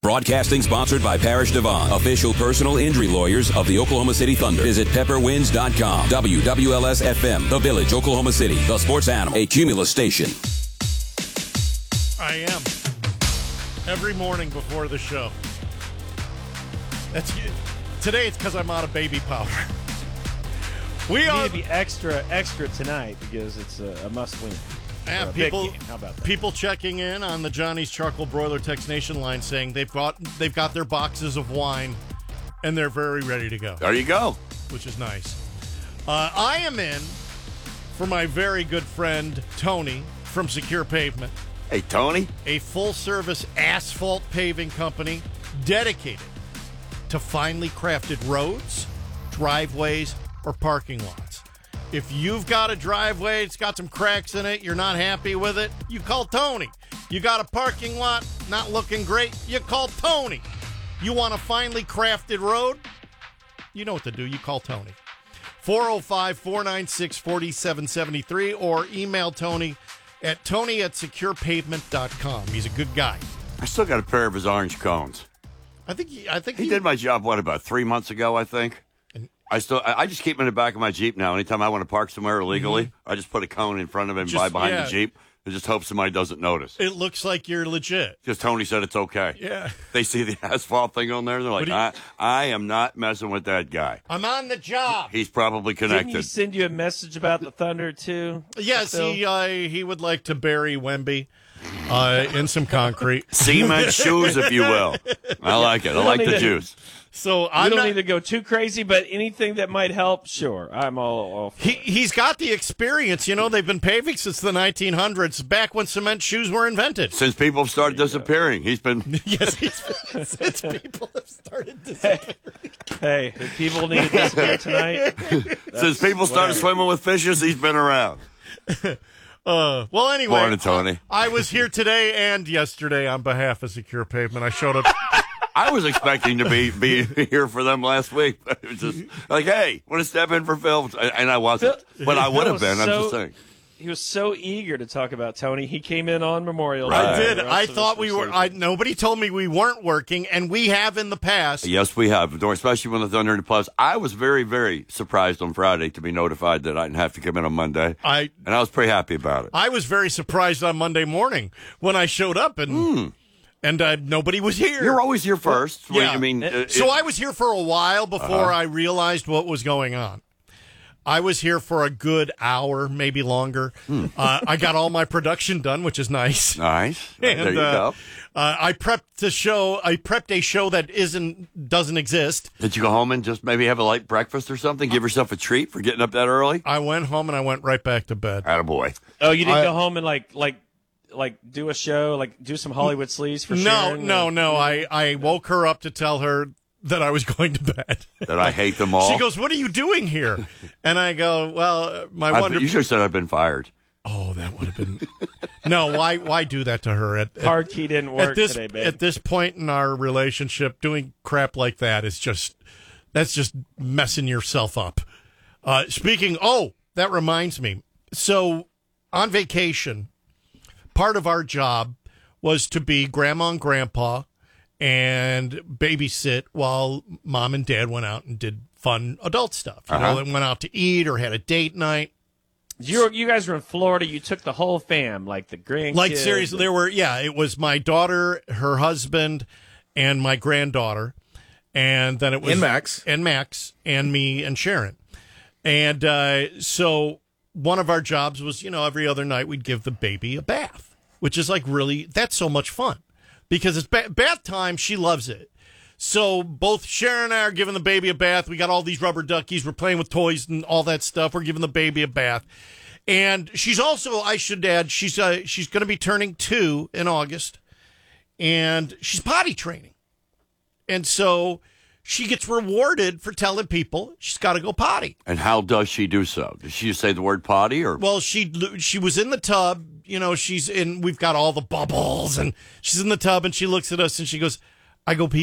Broadcasting sponsored by Parrish Devon, official personal injury lawyers of the Oklahoma City Thunder. Visit pepperwinds.com. WWLS-FM, The Village, Oklahoma City, the sports animal, a Cumulus station. I am. Every morning before the show. Today it's because I'm out of baby powder. We need to be extra tonight because it's a must-win. Yeah, people checking in on the Johnny's Charcoal Broiler Text Nation line saying they've got their boxes of wine and they're very ready to go. There you go. Which is nice. I am in for my very good friend Tony from Secure Pavement. Hey, Tony. A full-service asphalt paving company dedicated to finely crafted roads, driveways, or parking lots. If you've got a driveway, it's got some cracks in it, you're not happy with it, you call Tony. You got a parking lot not looking great, you call Tony. You want a finely crafted road? You know what to do. You call Tony. 405-496-4773 or email Tony at tony@securepavement.com. He's a good guy. I still got a pair of his orange cones. I think he did my job, about 3 months ago, I think. I just keep them in the back of my Jeep now. Anytime I want to park somewhere illegally, I just put a cone in front of him behind the Jeep and just hope somebody doesn't notice. It looks like you're legit. Because Tony said it's okay. Yeah. They see the asphalt thing on there. They're like, I am not messing with that guy. I'm on the job. He's probably connected. Didn't he send you a message about the Thunder, too? Yes, he would like to bury Wemby in some concrete. Cement shoes, if you will. I like it. I like the juice. So I don't need to go too crazy, but anything that might help, sure. I'm all for it. He's got the experience. You know, they've been paving since the 1900s, back when cement shoes were invented. Since people started disappearing. He's been... Yes, since people have started disappearing. Hey, if people need to disappear tonight... Since people started swimming with fishes, he's been around. Well, anyway, Morning, Tony. I was here today and yesterday on behalf of Secure Pavement. I showed up... I was expecting to be here for them last week. It was just like, hey, want to step in for Phil? And I wasn't. But I would have been. I'm just saying. He was so eager to talk about Tony. He came in on Memorial Day. I did. I thought we were. Nobody told me we weren't working, and we have in the past. Yes, we have, especially when the Thunder and Plus. I was very, very surprised on Friday to be notified that I didn't have to come in on Monday. And I was pretty happy about it. I was very surprised on Monday morning when I showed up and nobody was here. You're always here first. Yeah. I mean, so I was here for a while before I realized what was going on. I was here for a good hour, maybe longer. I got all my production done, which is nice. Nice. And, there you go. I prepped a show that doesn't exist. Did you go home and just maybe have a light breakfast or something? Give yourself a treat for getting up that early? I went home and I went right back to bed. Attaboy. Oh, you didn't go home and like do a show, do some Hollywood sleaze for Sharon? No. I woke her up to tell her that I was going to bed. That I hate them all. She goes, "What are you doing here?" And I go, "Well, You should have said I've been fired." Oh, that would have been... No, why do that to her? Hard key didn't work today, babe. At this point in our relationship, doing crap like that is that's just messing yourself up. That reminds me. So, on vacation, part of our job was to be grandma and grandpa and babysit while mom and dad went out and did fun adult stuff. You know, they went out to eat or had a date night. You guys were in Florida. You took the whole fam, the grandkids. Like, seriously, it was my daughter, her husband, and my granddaughter. And then it was... And Max, and me and Sharon. And so one of our jobs was, every other night we'd give the baby a bath, which is that's so much fun. Because it's bath time, she loves it. So both Sharon and I are giving the baby a bath. We got all these rubber duckies. We're playing with toys and all that stuff. We're giving the baby a bath. And she's also, I should add, she's going to be turning 2 in August. And she's potty training. And so she gets rewarded for telling people she's got to go potty. And how does she do so? Does she just say the word potty? Or? Well, she was in the tub. We've got all the bubbles. And she's in the tub and she looks at us and she goes, "I go pee."